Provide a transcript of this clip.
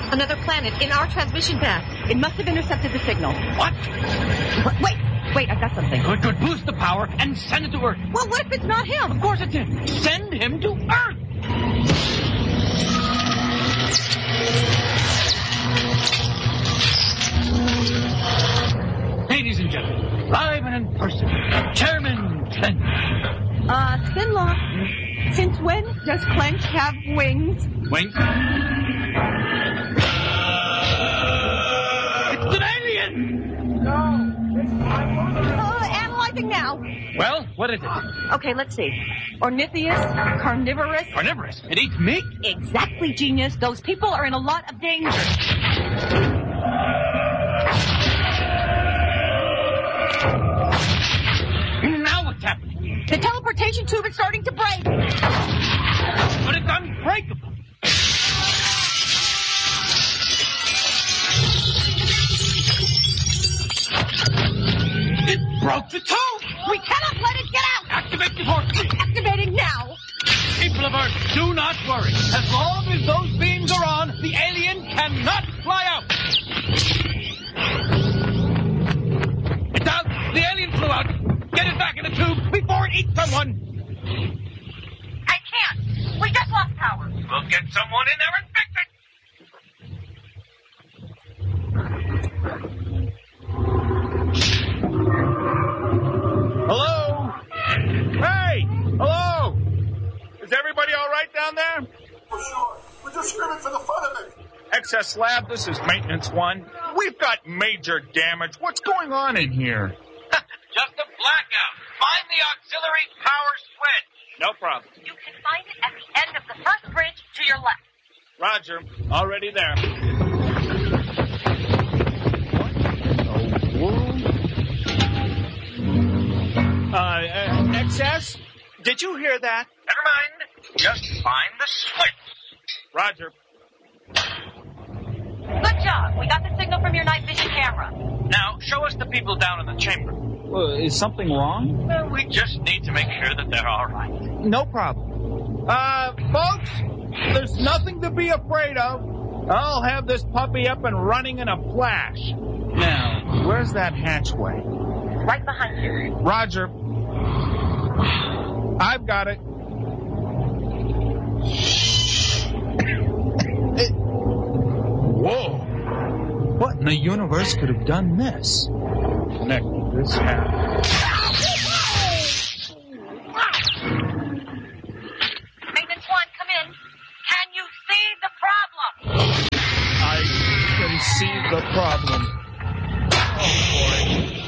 Another planet in our transmission path. It must have intercepted the signal. What? Wait, I've got something. Good. Boost the power and send it to Earth. Well, what if it's not him? Of course it's him. Send him to Earth. Ladies and gentlemen, live and in person, Chairman Clench. Spinlock, since when does Clench have wings? Wings? It's an alien! Analyzing now. Well, what is it? Okay, let's see. Ornithius, carnivorous. Carnivorous. It eats meat? Exactly, genius. Those people are in a lot of danger. Now what's happening? The teleportation tube is starting to break. But it's unbreakable. It broke the tube! We cannot let it get out! Activate the torch beam! Activating now! People of Earth, do not worry. As long as those beams are on, the alien cannot fly out. It's out! The alien flew out! Get it back in the tube before it eats someone! I can't! We just lost power! We'll get someone in there and fix it! Hello? Hey! Hello! Is everybody all right down there? For sure. We're just screaming for the fun of it. XS Lab, this is Maintenance 1. We've got major damage. What's going on in here? Just a blackout. Find the auxiliary power switch. No problem. You can find it at the end of the first bridge to your left. Roger. Already there. What in the world? XS? Did you hear that? Never mind. Just find the switch. Roger. Good job. We got the signal from your night vision camera. Now, show us the people down in the chamber. Is something wrong? Well, we just need to make sure that they're all right. No problem. Folks, there's nothing to be afraid of. I'll have this puppy up and running in a flash. Now, where's that hatchway? Right behind you. Roger. I've got it. Whoa. What in the universe could have done this? Connect this hat. Maintenance 1, come in. Can you see the problem? I can see the problem. Oh, boy.